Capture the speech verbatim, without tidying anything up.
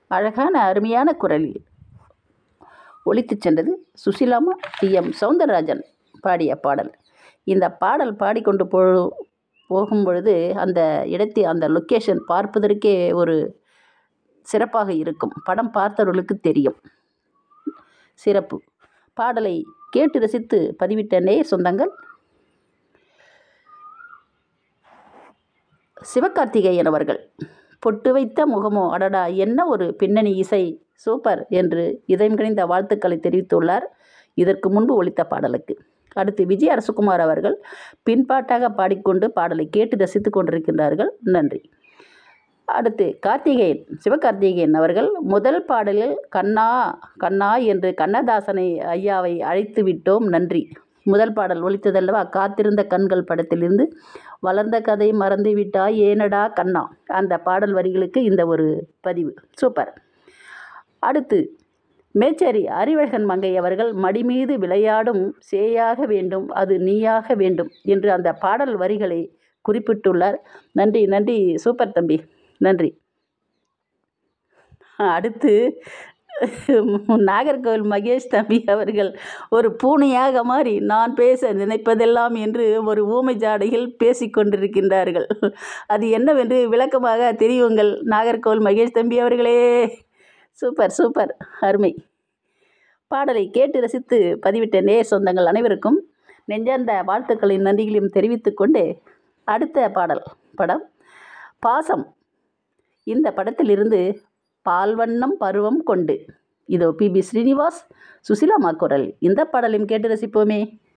அழகான அருமையான குரலில் ஒலித்து சென்றது சுசிலாமா டி எம் சௌந்தரராஜன் பாடிய பாடல். இந்த பாடல் பாடிக்கொண்டு போ போகும் பொழுது அந்த இடத்தை அந்த லொக்கேஷன் பார்ப்பதற்கே ஒரு சிறப்பாக இருக்கும். படம் பார்த்தவர்களுக்கு தெரியும். சிறப்பு. பாடலை கேட்டு ரசித்து பதிவிட்ட நேயர் சொந்தங்கள் சிவகார்த்திகேயன் அவர்கள், பொட்டு வைத்த முகமோ அடடா என்ன ஒரு பின்னணி இசை சூப்பர் என்று இதயம் கனிந்த வாழ்த்துக்களை தெரிவித்துள்ளார் இதற்கு முன்பு ஒலித்த பாடலுக்கு. அடுத்து விஜய் அரசகுமார் அவர்கள் பின்பாட்டாக பாடிக்கொண்டு பாடலை கேட்டு ரசித்து கொண்டிருக்கின்றார்கள். நன்றி. அடுத்து கார்த்திகேயன் சிவகார்த்திகேயன் அவர்கள் முதல் பாடலில் கண்ணா கண்ணா என்று கண்ணதாசனை ஐயாவை அழைத்து விட்டோம் நன்றி. முதல் பாடல் ஒலித்ததல்லவா, காத்திருந்த கண்கள் படத்திலிருந்து வளர்ந்த கதை மறந்து விட்டாய் ஏனடா கண்ணா, அந்த பாடல் வரிகளுக்கு இந்த ஒரு பதிவு சூப்பர். அடுத்து மேச்சேரி அறிவழகன் மங்கை அவர்கள் மடி மீது விளையாடும் சேயாக வேண்டும் அது நீயாக வேண்டும் என்று அந்த பாடல் வரிகளை குறிப்பிட்டுள்ளார். நன்றி நன்றி சூப்பர் தம்பி, நன்றி. அடுத்து நாகர்கோவில் மகேஷ் தம்பி அவர்கள் ஒரு பூனையாக மாறி நான் பேச நினைப்பதெல்லாம் என்று ஒரு ஊமை ஜாடையில் பேசிக்கொண்டிருக்கின்றார்கள். அது என்னவென்று விளக்கமாக தெரியுங்கள் நாகர்கோவில் மகேஷ் தம்பி அவர்களே. சூப்பர் சூப்பர் அருமை. பாடலை கேட்டு ரசித்து பதிவிட்ட நேர் சொந்தங்கள் அனைவருக்கும் நெஞ்சார்ந்த வாழ்த்துக்களின் நன்றிகளையும் தெரிவித்து கொண்டு அடுத்த பாடல் படம் பாசம். இந்த படத்திலிருந்து பால்வண்ணம் பருவம் கொண்டு இதோ பி பி ஸ்ரீனிவாஸ் சுசிலாமா குரல். இந்த பாடலையும் கேட்டு ரசிப்போமே.